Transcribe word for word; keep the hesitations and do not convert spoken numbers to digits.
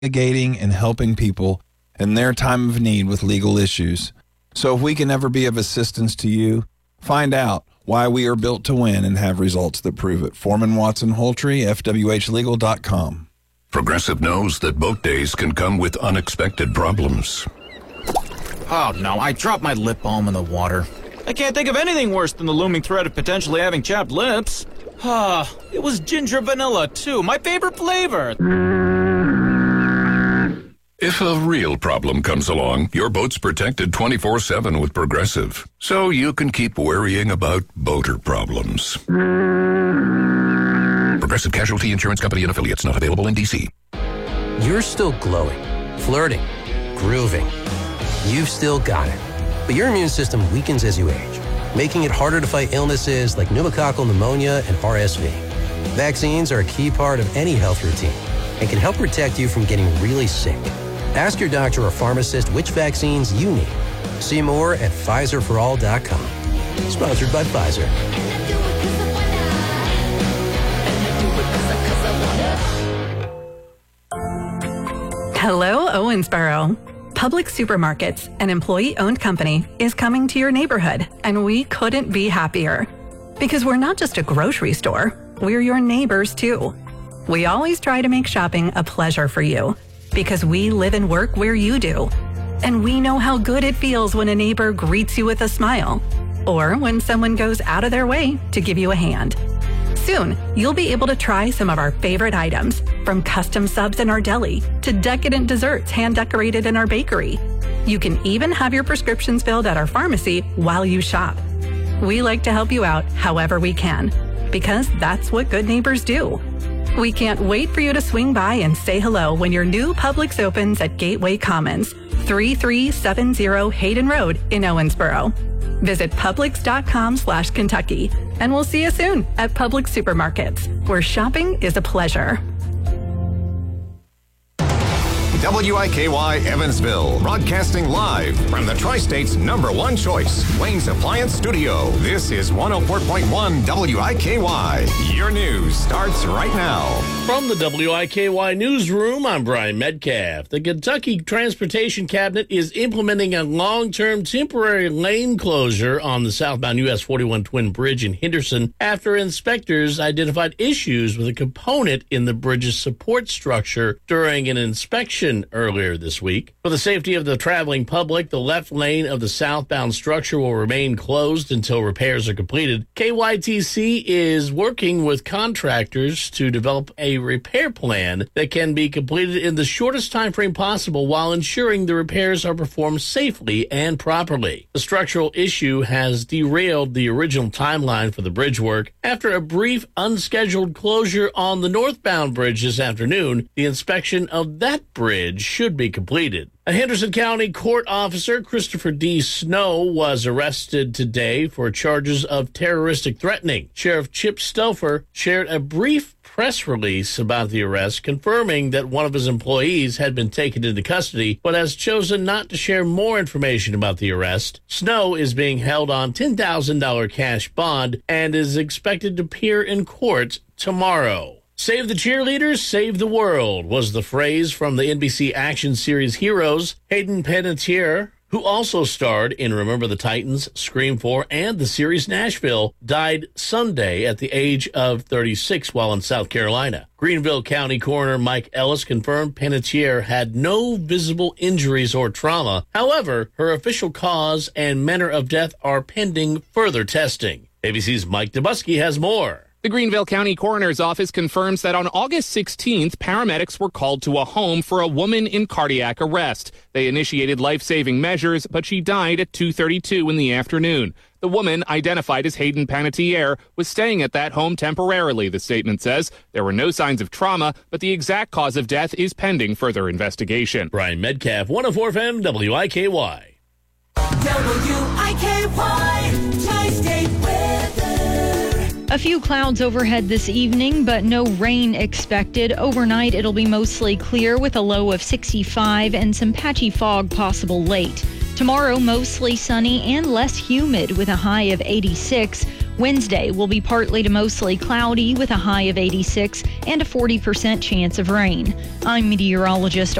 navigating and helping people in their time of need with legal issues. So if we can ever be of assistance to you, find out why we are built to win and have results that prove it. Foreman Watson Holtree, F W H legal dot com. Progressive knows that boat days can come with unexpected problems. Oh no, I dropped my lip balm in the water. I can't think of anything worse than the looming threat of potentially having chapped lips. Ah, it was ginger vanilla too, my favorite flavor. If a real problem comes along, your boat's protected twenty-four seven with Progressive, so you can keep worrying about boater problems. Progressive Casualty Insurance Company and Affiliates, not available in D C. You're still glowing, flirting, grooving. You've still got it. But your immune system weakens as you age, making it harder to fight illnesses like pneumococcal pneumonia and R S V. Vaccines are a key part of any health routine and can help protect you from getting really sick. Ask your doctor or pharmacist which vaccines you need. See more at Pfizer for all dot com. Sponsored by Pfizer. Hello, Owensboro. Public Supermarkets, an employee-owned company, is coming to your neighborhood, and we couldn't be happier. Because we're not just a grocery store, we're your neighbors too. We always try to make shopping a pleasure for you, because we live and work where you do. And we know how good it feels when a neighbor greets you with a smile, or when someone goes out of their way to give you a hand. Soon, you'll be able to try some of our favorite items, from custom subs in our deli to decadent desserts hand-decorated in our bakery. You can even have your prescriptions filled at our pharmacy while you shop. We like to help you out however we can, because that's what good neighbors do. We can't wait for you to swing by and say hello when your new Publix opens at Gateway Commons, thirty-three seventy Hayden Road in Owensboro. Visit Publix.com slash Kentucky, and we'll see you soon at Publix Supermarkets, where shopping is a pleasure. W I K Y Evansville, broadcasting live from the Tri-State's number one choice, Wayne's Appliance Studio. This is one oh four point one W I K Y. Your news starts right now. From the W I K Y Newsroom, I'm Brian Metcalf. The Kentucky Transportation Cabinet is implementing a long-term temporary lane closure on the southbound U S forty-one Twin Bridge in Henderson after inspectors identified issues with a component in the bridge's support structure during an inspection earlier this week. For the safety of the traveling public, the left lane of the southbound structure will remain closed until repairs are completed. K Y T C is working with contractors to develop a repair plan that can be completed in the shortest time frame possible while ensuring the repairs are performed safely and properly. The structural issue has derailed the original timeline for the bridge work. After a brief unscheduled closure on the northbound bridge this afternoon, the inspection of that bridge should be completed. A Henderson County court officer, Christopher D. Snow, was arrested today for charges of terroristic threatening. Sheriff Chip Stouffer shared a brief press release about the arrest, confirming that one of his employees had been taken into custody, but has chosen not to share more information about the arrest. Snow is being held on ten thousand dollars cash bond and is expected to appear in court tomorrow. Save the cheerleaders, save the world was the phrase from the N B C action series Heroes. Hayden Panettiere, who also starred in Remember the Titans, Scream four, and the series Nashville, died Sunday at the age of thirty-six while in South Carolina. Greenville County Coroner Mike Ellis confirmed Panettiere had no visible injuries or trauma. However, her official cause and manner of death are pending further testing. A B C's Mike Dubusky has more. The Greenville County Coroner's Office confirms that on August sixteenth, paramedics were called to a home for a woman in cardiac arrest. They initiated life-saving measures, but she died at two thirty-two in the afternoon. The woman, identified as Hayden Panettiere, was staying at that home temporarily, the statement says. There were no signs of trauma, but the exact cause of death is pending further investigation. Brian Metcalf, one oh four F M, W I K Y. W I K Y, Tri-State weather. A few clouds overhead this evening, but no rain expected. Overnight, it'll be mostly clear with a low of sixty-five and some patchy fog possible late. Tomorrow, mostly sunny and less humid with a high of eighty-six. Wednesday will be partly to mostly cloudy with a high of eighty-six and a forty percent chance of rain. I'm meteorologist